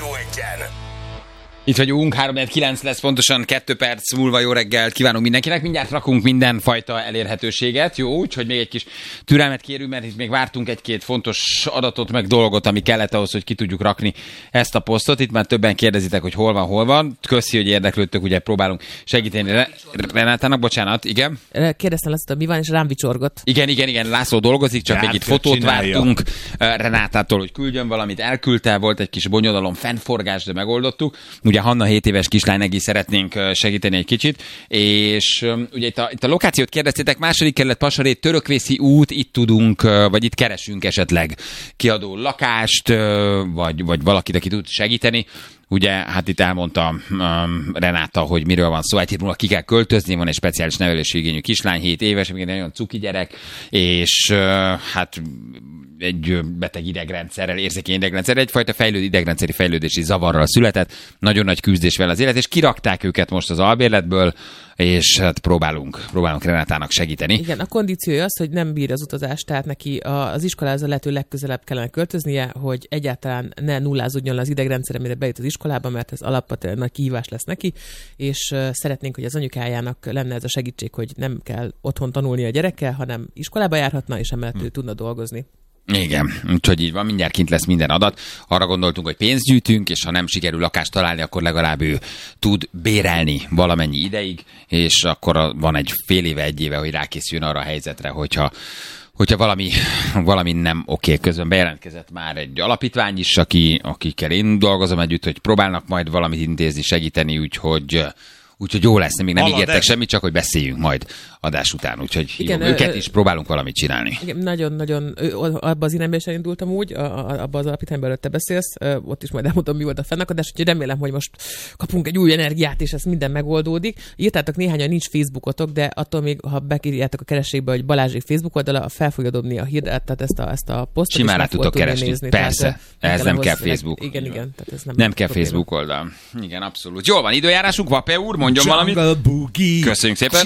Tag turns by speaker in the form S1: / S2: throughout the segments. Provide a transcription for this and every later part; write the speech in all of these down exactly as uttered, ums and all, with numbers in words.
S1: egyen.
S2: Itt vagyunk, három kilenc lesz pontosan, kettő perc múlva jó reggelt kívánunk mindenkinek. Mindjárt rakunk mindenfajta elérhetőséget, jó? Úgyhogy még egy kis türelmet kérünk, mert itt még vártunk egy-két fontos adatot, meg dolgot, ami kellett ahhoz, hogy ki tudjuk rakni ezt a posztot. Itt már többen kérdezitek, hogy hol van, hol van. Köszi, hogy érdeklődtök, ugye próbálunk segíteni Renátának, bocsánat, igen.
S3: Kérdeztem azt, hogy mi van, és rám vicsorgott.
S2: Igen, igen, igen, László dolgozik, csak még itt fotót csinálja. Vártunk Renátától, hogy küldjön valamit, elküldte, volt egy kis bonyodalom, fennforgás, de megoldottuk. Ugye Hanna hét éves kislány, neki szeretnénk segíteni egy kicsit, és ugye itt a, itt a lokációt kérdeztétek, második kerület Pasaré, Törökvészi út, itt tudunk, vagy itt keresünk esetleg kiadó lakást, vagy, vagy valakit, aki tud segíteni. Ugye, hát itt elmondta um, Renáta, hogy miről van szó, egy hét múlva ki kell költözni, van egy speciális nevelési igényű kislány, hét éves, még egy nagyon cuki gyerek, és uh, hát egy beteg idegrendszerrel, érzékeny idegrendszerrel, egyfajta fejlődő idegrendszeri fejlődési zavarral született, nagyon nagy küzdés vele az élet, és kirakták őket most az albérletből, és hát próbálunk, próbálunk Renátának segíteni.
S3: Igen, a kondíciója az, hogy nem bír az utazást, tehát neki az iskolához a lehető legközelebb kellene költöznie, hogy egyáltalán ne nullázódjon le az idegrendszer, amire bejut az iskolába, mert ez alapvetően nagy kihívás lesz neki, és szeretnénk, hogy az anyukájának lenne ez a segítség, hogy nem kell otthon tanulni a gyerekkel, hanem iskolába járhatna, és emellett hm. ő tudna dolgozni.
S2: Igen, úgyhogy így van, mindjárt kint lesz minden adat. Arra gondoltunk, hogy pénzt gyűjtünk, és ha nem sikerül lakást találni, akkor legalább ő tud bérelni valamennyi ideig, és akkor van egy fél éve, egy éve, hogy rákészüljön arra a helyzetre, hogyha Hogyha valami, valami nem oké, közben bejelentkezett már egy alapítvány is, aki, akikkel én dolgozom együtt, hogy próbálnak majd valamit intézni, segíteni, úgyhogy... Úgyhogy jó lesz, még nem Halad ígértek semmit, csak hogy beszéljünk majd adás után. Úgyhogy igen, hívom őket is, próbálunk valamit csinálni.
S3: Igen, nagyon-nagyon, abban az irányba is elindultam úgy, abban az alapítványban, előtt te beszélsz, ott is majd elmondom, mi volt a fennakadás, úgyhogy remélem, hogy most kapunk egy új energiát, és ez minden megoldódik. Írtátok néhányan, nincs Facebookotok, de attól még, ha bekírjátok a keresésbe, hogy Balázsék Facebook oldala, fel fogja dobni a hirdet, tehát ezt a, ezt a posztot.
S2: Simán rá tudtok keresni, nézni, persze. Ez nem kell Facebook.
S3: Igen, igen. Tehát ez nem
S2: nem kell Facebook oldal. Igen, abszolút. Jól van, időjárásunk, Vape úr, mondjon valamit.
S4: Boogie.
S2: Köszönjük szépen.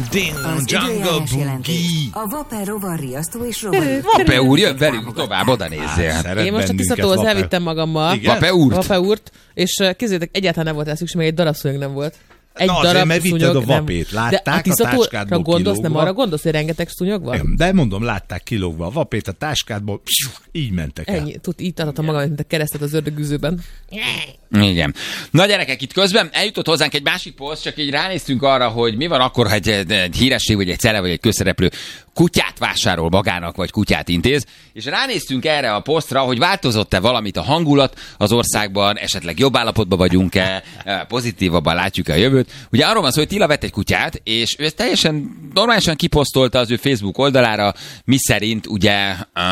S1: Az időjárás jelentés. A Vape rovar riasztó és rovar.
S2: Vape úr, jön velünk tovább, oda nézzél.
S3: Én most a Tiszatóhoz elvittem magammal.
S2: Vape úrt.
S3: Vape úrt, és képzeljétek, egyáltalán nem volt el szükség, még egy darab szúnyog nem volt. Egy
S4: Na,
S3: darab
S4: mert
S3: szúnyog
S4: a vapét,
S3: nem.
S4: látták,
S3: de a,
S4: a táskádból
S3: gondolsz,
S4: kilógva.
S3: nem arra gondolsz, hogy rengeteg szúnyog van?
S4: De mondom, látták kilógva a vapét a táskádból, így mentek el.
S3: Ennyi, tud, így tartottam magam, mint a keresztet az ördögűzőben.
S2: Igen. Na gyerekek, itt közben eljutott hozzánk egy másik poszt, csak így ránéztünk arra, hogy mi van akkor, ha egy, egy híresség, vagy egy cele, vagy egy közszereplő kutyát vásárol magának, vagy kutyát intéz, és ránéztünk erre a posztra, hogy változott-e valamit a hangulat az országban, esetleg jobb állapotban vagyunk-e, pozitívabban látjuk-e a jövőt. Ugye arról van szó, hogy Tila vett egy kutyát, és ő ezt teljesen normálisan kiposztolta az ő Facebook oldalára, miszerint ugye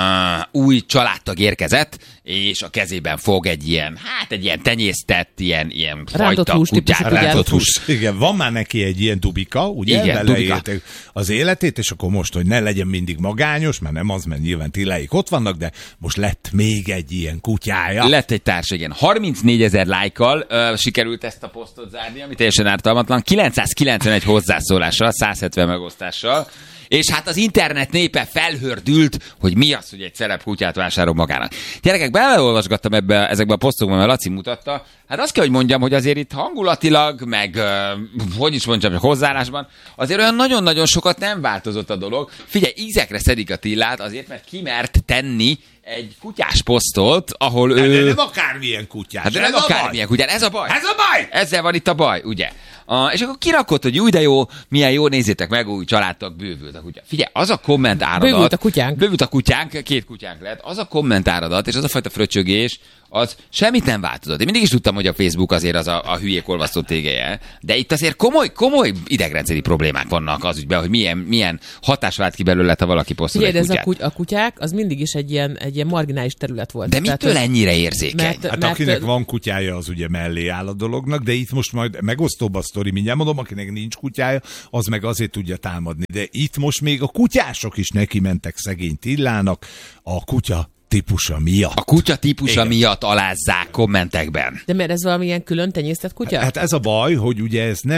S2: uh, új családtag érkezett, és a kezében fog egy ilyen, hát egy ilyen tenyésztett, ilyen, ilyen fajta kutyát.
S4: Rántott hús. Igen, van már neki egy ilyen dubika, ugye?
S2: Igen, dubika.
S4: Az életét, és akkor most, hogy ne legyen mindig magányos, mert nem az, mert nyilván Tiláik ott vannak, de most lett még egy ilyen kutyája.
S2: Lett egy társ, igen. harmincnégyezer lájkkal uh, sikerült ezt a posztot zárni, ami teljesen ártalmatlan. kilencszázkilencvenegy hozzászólással, százhetven megosztással. És hát az internet népe felhördült, hogy mi az, hogy egy celeb kutyát vásárol magának. Gyerekek, beleolvasgattam ebbe, ezekbe a posztokban, mert Laci mutatta. Hát azt kell, hogy mondjam, hogy azért itt hangulatilag, meg uh, hogy is mondjam, hozzáállásban, azért olyan nagyon-nagyon sokat nem változott a dolog. Figyelj, ízekre szedik a Tillát azért, mert kimert tenni egy kutyás posztot, ahol
S4: de,
S2: ő...
S4: De nem akármilyen kutyás.
S2: Hát de nem akármilyen kutyás, ez a baj.
S4: Ez a baj!
S2: Ezzel van itt a baj, ugye? A, és akkor kirakott, hogy új, de jó, milyen jó, nézzétek meg, új családtag, bővült a kutya. Figyelj, az a kommentáradat...
S3: Bővült a kutyánk.
S2: Bővült a kutyánk, két kutyánk lett. Az a kommentáradat, és az a fajta fröcsögés, az semmit nem változott. Én mindig is tudtam, hogy a Facebook azért az a, a hülyék olvasztó tégeje, de itt azért komoly, komoly idegrendszeri problémák vannak az ügyben, hogy milyen, milyen hatás vált ki belőle, ha valaki posztol egy
S3: ez
S2: kutyát.
S3: a, kuty- a kutyák, az mindig is egy ilyen, egy ilyen marginális terület volt.
S2: De mitől ennyire érzékeny?
S3: Mert,
S4: hát
S3: mert,
S4: akinek van kutyája, az ugye mellé áll a dolognak, de itt most majd megosztóbb a sztori, mindjárt mondom, akinek nincs kutyája, az meg azért tudja támadni. De itt most még a kutyások is neki mentek szegény Tillának, a kutya típusa miatt.
S2: A kutya típusa Igen. miatt alázzák kommentekben.
S3: De miért ez valamilyen külön tenyésztett kutya?
S4: Hát ez a baj, hogy ugye ez nem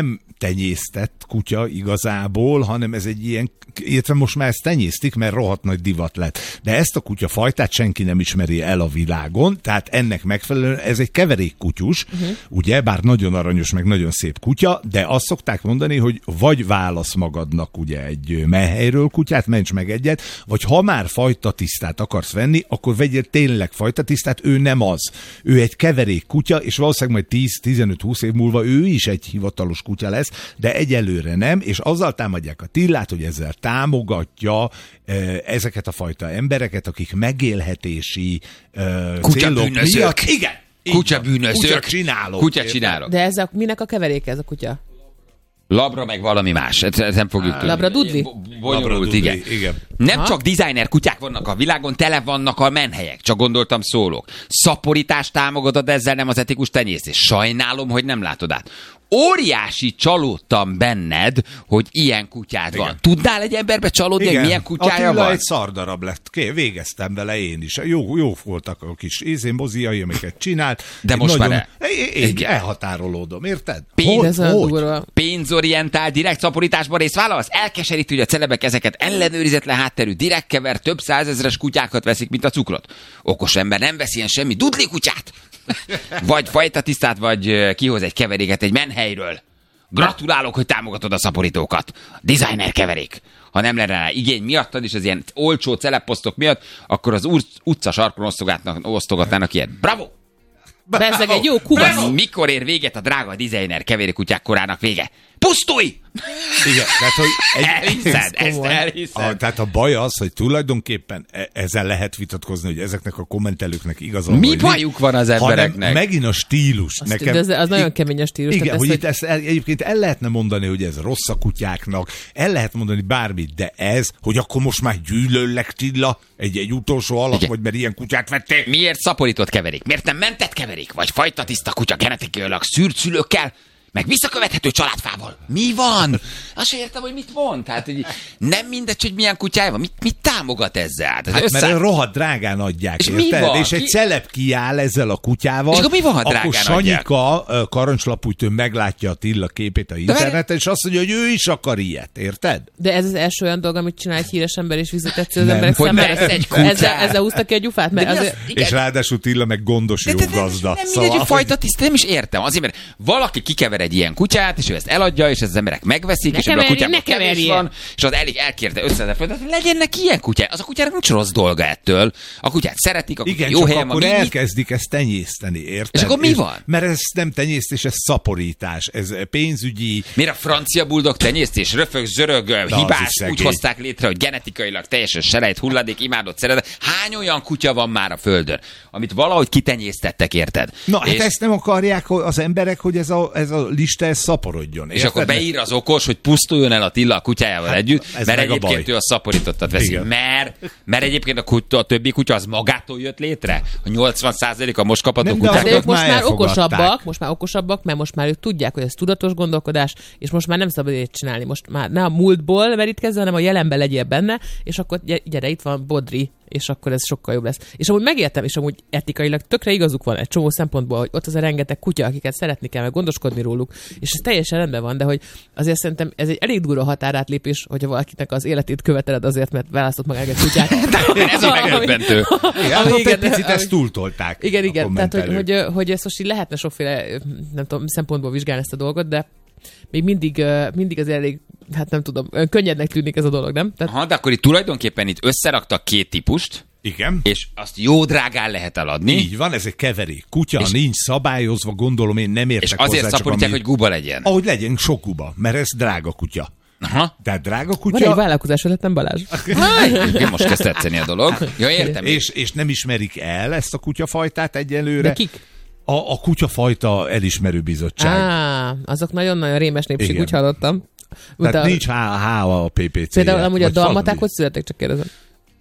S4: tenyésztett kutya igazából, hanem ez egy ilyen, illetve most már ezt tenyésztik, mert rohadt nagy divat lett. De ezt a kutyafajtát senki nem ismeri el a világon, tehát ennek megfelelően ez egy keverékkutyus, uh-huh. ugye, bár nagyon aranyos, meg nagyon szép kutya, de azt szokták mondani, hogy vagy válasz magadnak ugye egy menhelyről kutyát, ments meg egyet, vagy ha már fajtatisztát akarsz venni, akkor vegyél tényleg fajtatisztát, ő nem az. Ő egy keverék kutya, és valószínűleg majd tíz-tizenöt-húsz év múlva ő is egy hivatalos kutya lesz, de egyelőre nem, és azzal támadják a Tillát, hogy ezzel támogatja e, ezeket a fajta embereket, akik megélhetési e, célok miatt... Igen!
S2: Kutyabűnözők.
S4: Kutya csinálok.
S2: Kutya csinálok.
S3: De ez a, minek a keveréke ez a kutya?
S2: Labra meg valami más. Ezt nem fogjuk tudni.
S3: Labra dudli?
S2: Bonyolult, igen.
S4: igen.
S2: Nem
S3: ha?
S2: csak designer kutyák vannak a világon, tele vannak a menhelyek. Csak gondoltam szólok. Szaporítást támogatod, ezzel nem az etikus tenyésztés. Sajnálom, hogy nem látod át. Óriási csalódtam benned, hogy ilyen kutyád igen. van. Tudnál egy emberbe csalódni, hogy milyen kutyája
S4: Attila
S2: van?
S4: egy szardarab lett. Ké, végeztem vele én is. Jó, jó voltak a kis ézén moziai, amiket csinált.
S2: De
S4: én
S2: most
S4: nagyon,
S2: már el...
S4: Én, én elhatárolódom, érted?
S2: Pénz,
S3: hogy, hogy?
S2: Pénzorientál direkt szaporításban részt vállalsz? Elkeserítő, hogy a celebek ezeket ellenőrizetlen hátterű, direkt kever, több százezres kutyákat veszik, mint a cukrot. Okos ember nem vesz ilyen semmi dudli kutyát. Vagy fajtatisztát, vagy kihoz egy keveréket egy menhelyről. Gratulálok, hogy támogatod a szaporítókat. Designer keverék. Ha nem lenne rá igény miattad, és az ilyen olcsó celebposztok miatt, akkor az utca sarkon osztogatnának ilyet. Bravo!
S3: Bezzeg egy jó kubasz.
S2: Mikor ér véget a drága designer keverékutyák korának vége? Pusztulj!
S4: Igen, tehát, hogy egy,
S2: elhiszed, ezt elhiszed.
S4: A, tehát a baj az, hogy tulajdonképpen ezzel lehet vitatkozni, hogy ezeknek a kommentelőknek igazán.
S2: Mi bajuk van az embereknek?
S4: Megint a stílus.
S3: Azt nekem, az, az nagyon kemény a stílus.
S4: Igen, hogy
S3: ezt,
S4: itt ezt el, egyébként el lehetne mondani, hogy ez rossz a kutyáknak, el lehet mondani bármit, de ez, hogy akkor most már gyűlöllek Tilla, egy, egy utolsó alak, igen. vagy mert ilyen kutyát vették.
S2: Miért szaporított keverék? Miért nem mentett keverék? Vagy fajtatiszta kutya genetikailag szűrt szülőkkel? Meg visszakövethető családfával. Mi van? Azt sem értem, hogy mit mond. Tehát, hogy nem mindegy, hogy milyen kutyája van. Mit, mit támogat ezzel? Hát,
S4: hát össze... mert rohadt drágán adják.
S2: És mi van?
S4: És egy ki... celeb kiáll ezzel a kutyával.
S2: És akkor mi van, ha drágán
S4: akkor Sanyika karancslapújtőn meglátja a Tilla képét a interneten, és azt mondja, hogy ő is akar ilyet. Érted?
S3: De ez az első olyan dolog, amit csinál egy híres ember, és visszatetsző az emberek számára. Ezzel, ezzel húzta ki a gyufát. Mert az, az,
S4: és ráadásul Tilla meg gondos jó gazda.
S2: Nem mindegy, hogy fajtatiszta, nem is értem. Azért, mert valaki kikever egy ilyen kutyát, és ő ezt eladja, és az emberek megveszik, ne és ebből a kutyában kevés van, és az elég elkérte összezetre föl, de legyen neki ilyen kutyá. Az a kutyának nincs rossz dolga ettől. A kutyát szeretik, a kutyát
S4: igen,
S2: jó
S4: csak
S2: helyen
S4: akkor
S2: van.
S4: elkezdik ezt tenyészteni, érted?
S2: És akkor mi
S4: és,
S2: van?
S4: Mert ez nem tenyésztés, ez szaporítás, ez pénzügyi...
S2: Miért a francia buldog tenyésztés? Röfög, zörög, de hibás, úgy hozták létre, hogy genetikailag teljesen selejt, hulladék, imádott szeretet. Hány olyan kutya van már a földön, amit valahogy kitenyésztettek, érted?
S4: Na, és... hát ezt nem akarják az emberek, hogy ez a, ez a lista ez szaporodjon.
S2: És akkor beír az okos, hogy pusztuljon el a Tilla a kutyájával hát, együtt, mert egyébként ő a szaporítottat veszi. Mert, mert egyébként a, kutya, a többi kutya az magától jött létre. A nyolcvan százalék a most kapható kutyáknak.
S3: De ők most már okosabbak, most már okosabbak, mert most már ők tudják, hogy ez tudatos gondolkodás, és most már nem szabad ilyet csinálni. Most már ne a múltból merítkezz, hanem a jelenben legyél benne, és akkor gyere, itt van Bodri, és akkor ez sokkal jobb lesz. És amúgy megértem, és amúgy etikailag tökre igazuk van egy csomó szempontból, hogy ott az a rengeteg kutya, akiket szeretni kell, meg gondoskodni róluk, és ez teljesen rendben van, de hogy azért szerintem ez egy elég durva határátlépés, hogyha valakinek az életét követeled azért, mert választott magának egy kutyát.
S2: Ez a megdöbbentő.
S4: Egy picit ezt túltolták.
S3: Igen, igen, tehát hogy, hogy, hogy ezt most így lehetne sokféle, nem tudom, szempontból vizsgálni ezt a dolgot, de még mindig, mindig az elég, hát nem tudom, könnyednek tűnik ez a dolog, nem? Tehát...
S2: Aha, de akkor itt tulajdonképpen itt összeraktak két típust,
S4: igen.
S2: És azt jó drágán lehet eladni.
S4: Így van, ez egy keverék. Kutya, és nincs szabályozva, gondolom én nem értek hozzá.
S2: És azért szaporítják, ami... hogy guba legyen.
S4: Ahogy legyen sok guba, mert ez drága kutya.
S2: Aha.
S4: Tehát drága kutya...
S3: Van egy vállalkozás ötletem, Balázs.
S2: Háj, most kezd tetszeni a dolog. Ja, értem.
S4: És, és nem ismerik el ezt a kutyafajtát egyelőre.
S3: De kik?
S4: A, a kutyafajta elismerő bizottság.
S3: Á, azok nagyon-nagyon rémes népség, úgy hallottam.
S4: Tehát a... nincs H, H a pé pé cé.
S3: Például amúgy a dalmaták hogy születtek, csak kérdezem.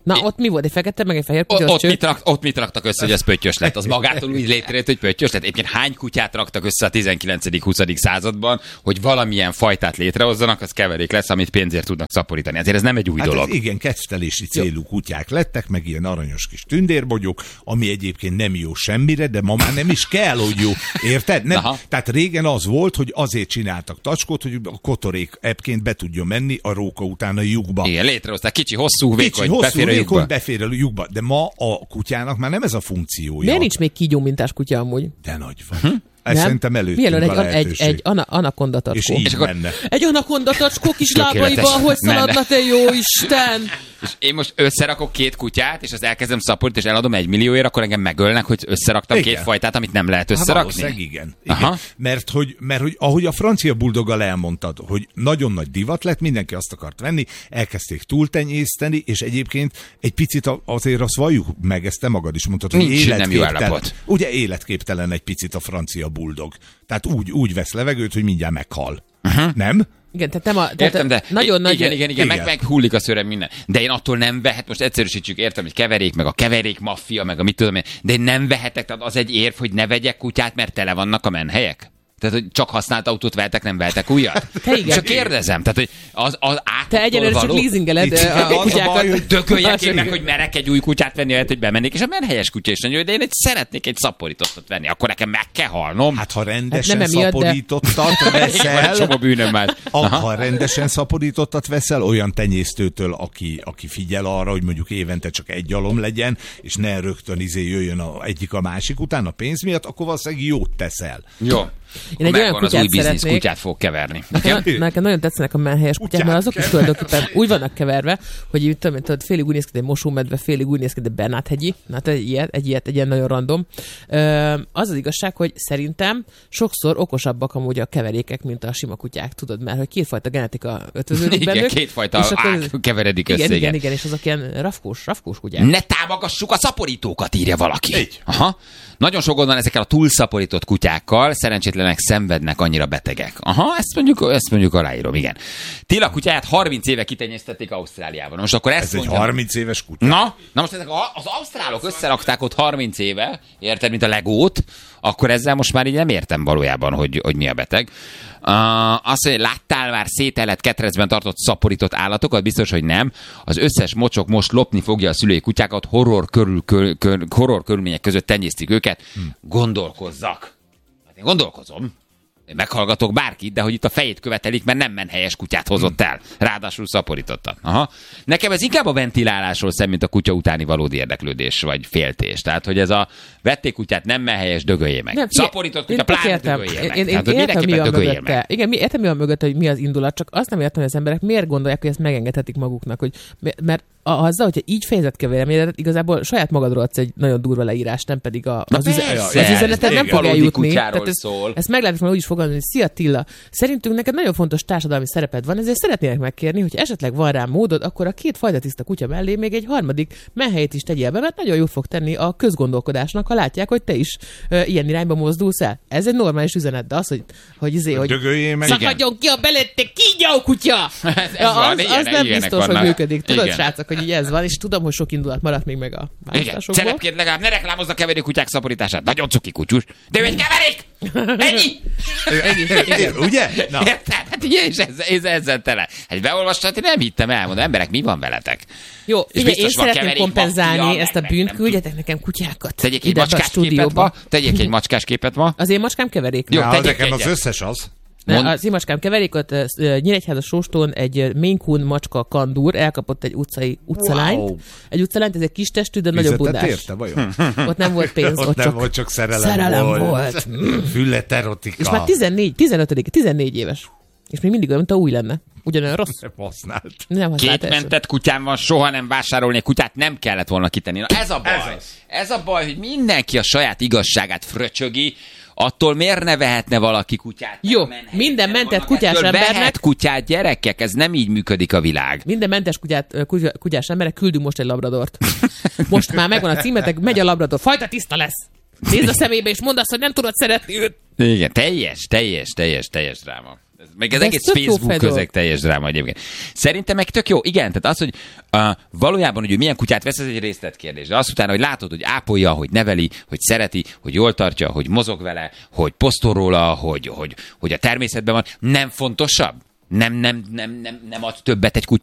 S3: Na, ott mi volt? Egy fekete, meg egy fehér kutya?
S2: Ott, ott, mit rak, ott mit raktak össze, hogy ez pöttyös lett? Az magától úgy létrejött, hogy pöttyös lett. Egyébként hány kutyát raktak össze a tizenkilencedik-huszadik században, hogy valamilyen fajtát létrehozzanak, az keverék lesz, amit pénzért tudnak szaporítani. Ezért ez nem egy új
S4: hát
S2: dolog.
S4: Igen, kettelési célú jó. kutyák lettek, meg ilyen aranyos kis tündérbogyók, ami egyébként nem jó semmire, de ma már nem is kell, hogy jó. Érted? Nem? Tehát régen az volt, hogy azért csináltak tacskót, hogy a kotorék ebbként be tudjon menni a róka után a lyukba.
S2: Igen, létrehozták kicsi, hosszú, vékony,
S4: hosszú,
S2: befér a lyukba.
S4: befér a lyukba. De ma a kutyának már nem ez a funkciója.
S3: Miért nincs még kígyó mintás kutya amúgy?
S4: De nagy van. Hm? Ez szerintem előttünk
S3: Mielőtt
S4: a
S3: egy, egy, egy ana, anakonda tacskó.
S4: És így menne.
S3: Egy anakonda tacskó kis lábaival, hogy szaladna, te jó Isten!
S2: És én most összerakok két kutyát, és az elkezdem szaporítani, és eladom egy millióért, akkor engem megölnek, hogy összeraktam igen. két fajtát, amit nem lehet összerakni?
S4: Hát igen. igen. Mert, hogy, mert hogy ahogy a francia buldoggal elmondtad, hogy nagyon nagy divat lett, mindenki azt akart venni, elkezdték túltenyészteni, és egyébként egy picit azért azt valljuk meg, ezt te magad is mondtad, hogy életképtelen. Ugye életképtelen egy picit a francia buldog. Tehát úgy, úgy vesz levegőt, hogy mindjárt meghal. Uh-huh. Nem?
S3: Igen, tehát nem a... Tehát
S2: értem, de
S3: nagyon
S2: igen,
S3: nagy...
S2: igen, igen, igen, meg, meg hullik a szőrem minden. De én attól nem vehet, most egyszerűsítsük, értem, hogy keverék, meg a keverék maffia, meg a mit tudom én, de én nem vehetek, tehát az egy érv, hogy ne vegyek kutyát, mert tele vannak a menhelyek. Tehát, hogy csak használt autót vehetek, nem vehetek újat? Csak kérdezem, tehát, hogy az, az ától
S3: te egyenlőre csak leasingeled
S2: a kutyákat. Hogy dököljek én meg, hogy merek egy új kutyát venni, lehet, hogy bemennék, és a menhelyes kutya is nagyon jó, de én egy szeretnék egy szaporítottat venni, akkor nekem meg kell halnom.
S4: Hát ha rendesen hát szaporítottat de... veszel,
S2: csomó bűnöm már.
S4: Ha rendesen szaporítottat veszel, olyan tenyésztőtől, aki, aki figyel arra, hogy mondjuk évente csak egy alom legyen, és ne rögtön izé jöjjön a egyik a másik után a pénz miatt, akkor valószínűleg jót teszel.
S2: Jó.
S3: Én egy olyan
S2: az új biznisz kutyát fog keverni.
S3: Nekem, nekem nagyon tetszenek a menhelyes kutyák, mert azok is tulajdonképpen úgy vannak keverve, hogy így, tudom, tudod, félig úgy néz ki, egy mosómedve, félig úgy néz ki, de Bernát-hegyi. Hát egy ilyet, egy ilyet, egy ilyen nagyon random. Az az igazság, hogy szerintem sokszor okosabbak amúgy a keverékek, mint a sima kutyák, tudod, mert hogy kétfajta genetika ötvöződik bennük.
S2: Igen, kétfajta át keveredik össze.
S3: Igen, igen, igen, és azok ilyen rafkós, rafkós kutyák.
S2: Ne támogassuk a szaporítókat, írja valaki. Így. Aha. Nagyon sok gond van ezekkel a túlszaporított kutyákkal, szerencsétlenek szenvednek, annyira betegek. Aha, ezt mondjuk, ezt mondjuk aláírom, igen. Tila kutyáját harminc éve kitenyésztették Ausztráliában. Most akkor ezt
S4: Ez
S2: mondjam,
S4: egy harminc éves kutya.
S2: Na, na most ezek az ausztrálok összerakták ott harminc éve, érted, mint a legót, akkor ezzel most már így nem értem valójában, hogy, hogy mi a beteg. Uh, azt mondja, láttál már szételett ketrecben tartott szaporított állatokat? Biztos, hogy nem. Az összes mocsok most lopni fogja a szülői kutyákat, horror, körül, kör, kör, horror körülmények között tenyésztik őket. Hmm. Gondolkozzak. Hát én gondolkozom. Én meghallgatok bárkit, de hogy itt a fejét követelik, mert nem menhelyes kutyát hozott el. Ráadásul szaporítottat. Aha. Nekem ez inkább a ventilálásról szem, mint a kutya utáni valódi érdeklődés, vagy féltés. Tehát, hogy ez a vették kutyát nem menhelyes, dögöljé meg. Nem, szaporított kutya, pláne dögöljé meg.
S3: Én, én, én értem, mi a mögötte. Igen, mi, értem, mi a mögötte, hogy mi az indulat, csak azt nem értem, hogy az emberek miért gondolják, hogy ezt megengedhetik maguknak. Hogy, mert azzal, hogyha így fejezett ki a véleményedet, igazából saját magadról adsz egy nagyon durva leírást, nem pedig a, az, üze, az üzenetet nem fog eljutni. Tehát ezt, ezt meg lehet úgy is fogalmazni, hogy szia Attila, szerintünk neked nagyon fontos társadalmi szereped van, ezért szeretnének megkérni, hogy esetleg van rá módod, akkor a két fajta tiszta kutya mellé még egy harmadik menhelyet is tegyél be, mert nagyon jót fog tenni a közgondolkodásnak, ha látják, hogy te is uh, ilyen irányba mozdulsz el. Ez egy normális üzenet, de az, hogy, hogy, izé, hogy szakadjon ki a belette kígyó kutya! Ja, az, az, az nem biztos, hogy működik. Tudod, srácok, hogy így ez van, és tudom, hogy sok indulat maradt még meg a választásokból.
S2: Szerepként legalább ne reklámozza keverő kutyák szaporítását. Nagyon cuki kutyus. De ő egy keverék! Ennyi!
S4: Ugye?
S2: Na. Érted? Hát ugye, és ez, ez, ezzel tele. Hát beolvastad, én nem hittem el, mondom, emberek, mi van veletek?
S3: Jó, ugye én szeretném kompenzálni ezt a bűnt, küldjetek nekem kutyákat.
S2: Tegyék egy macskás képet ma, tegyék egy macskás képet ma.
S3: Az én macskám keverék.
S4: Jó, nekem az összes az.
S3: Mond... Az én macskám keverékot, Nyíregyházas Sóstón egy Maine Coon macska kandúr elkapott egy utcai utcalányt. Wow. Egy utcalányt, ez egy kis testű, de nagyobb bundás.
S4: Érte, vajon?
S3: Ott nem volt pénz, ott,
S4: ott
S3: csak,
S4: nem volt, csak szerelem,
S3: szerelem volt. volt.
S4: Füllet erotika.
S3: És már tizennégy, tizenöt, tizennégy éves. És még mindig olyan, mint a új lenne. Ugyanolyan rossz.
S4: Használt.
S3: Nem használt.
S2: Két mentett kutyám van, soha nem vásárolni egy kutyát, nem kellett volna kitenni. Na ez a baj. Ez, ez a baj, hogy mindenki a saját igazságát fröcsögi, attól miért ne vehetne valaki kutyát?
S3: Jó, minden mentett kutyás embernek...
S2: Vehet kutyát, gyerekek, ez nem így működik a világ.
S3: Minden mentes kutyát, kutyás embernek küldünk most egy labradort. Most már megvan a címetek, megy a labrador. Fajta tiszta lesz. Nézd a szemébe, és mondd azt, hogy nem tudod szeretni őt.
S2: Igen, teljes, teljes, teljes, teljes dráma. Meg az de egész Facebook közeg teljes dráma egyébként. Szerintem meg tök jó. Igen, tehát az, hogy uh, valójában, hogy milyen kutyát vesz, ez egy részletkérdés. De azt utána, hogy látod, hogy ápolja, hogy neveli, hogy szereti, hogy jól tartja, hogy mozog vele, hogy posztol róla, hogy, hogy, hogy a természetben van, nem fontosabb? Nem, nem, nem, nem, nem ad többet egy kutyát